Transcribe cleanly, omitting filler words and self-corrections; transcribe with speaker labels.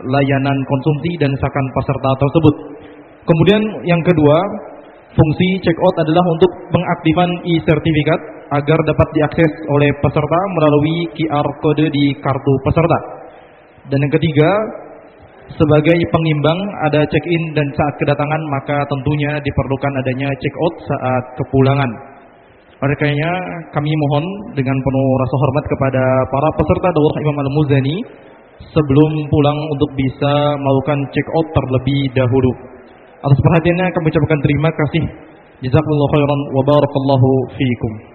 Speaker 1: layanan konsumsi dan misalkan peserta tersebut. Kemudian yang kedua, fungsi check out adalah untuk pengaktifan e-sertifikat agar dapat diakses oleh peserta melalui QR kode di kartu peserta. Dan yang ketiga, sebagai pengimbang ada check-in dan saat kedatangan, maka tentunya diperlukan adanya check-out saat kepulangan. Oleh karenanya kami mohon dengan penuh rasa hormat kepada para peserta daurah Imam Al-Muzani sebelum pulang untuk bisa melakukan check-out terlebih dahulu. Atas perhatiannya kami ucapkan terima kasih. Jazakumullahu khairan wa barakallahu fiikum.